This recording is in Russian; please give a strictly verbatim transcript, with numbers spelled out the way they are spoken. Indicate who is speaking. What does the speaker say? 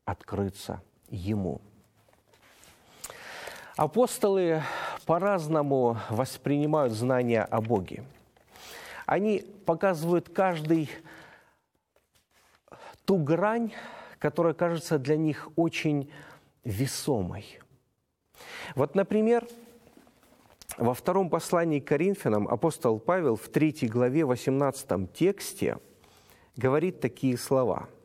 Speaker 1: открыться Ему. Апостолы по-разному воспринимают знания о Боге. Они показывают каждый ту грань, которая кажется для них очень весомой. Вот, например, во втором послании к Коринфянам апостол Павел в третьей главе, восемнадцатом тексте говорит такие слова.